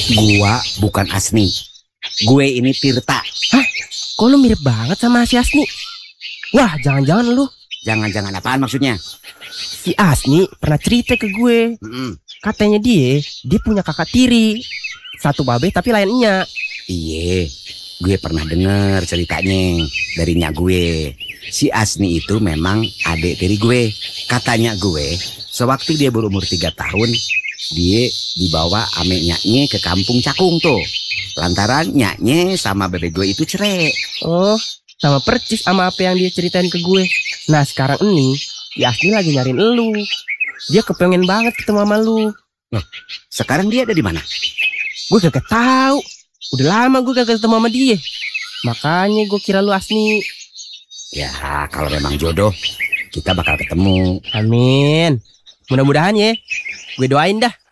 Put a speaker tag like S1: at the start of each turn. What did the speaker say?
S1: Gua bukan Asni. Gue ini Tirta.
S2: Hah? Kok lu mirip banget sama si Asni? Wah, jangan-jangan lu.
S1: Jangan-jangan apaan maksudnya?
S2: Si Asni pernah cerita ke gue. Katanya dia punya kakak tiri. Satu babe tapi lainnya.
S1: Iya, gue pernah denger ceritanya dari nyak gue. Si Asni itu memang adik tiri gue. Katanya gue, sewaktu dia berumur 3 tahun, dia dibawa ame nyaknya ke kampung Cakung tuh. Lantaran nyaknya sama bebek gue itu cerai.
S2: Oh, sama percis sama apa yang dia ceritain ke gue. Nah sekarang ini, si Asni lagi nyariin elu. Dia kepengen banget ketemu sama lu.
S1: Loh, sekarang dia ada di mana?
S2: Gue kagak tahu. Udah lama gue kagak ketemu sama dia. Makanya gue kira lu Asni.
S1: Ya, kalau memang jodoh, kita bakal ketemu.
S2: Amin. Mudah-mudahan ya. Gue doain dah.